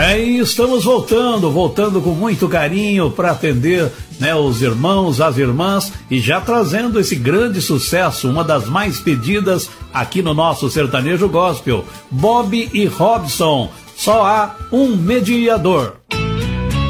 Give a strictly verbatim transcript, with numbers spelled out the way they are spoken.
É, e estamos voltando, voltando com muito carinho para atender, né, os irmãos, as irmãs, e já trazendo esse grande sucesso, uma das mais pedidas aqui no nosso sertanejo gospel, Bob e Robson, Só Há Um Mediador.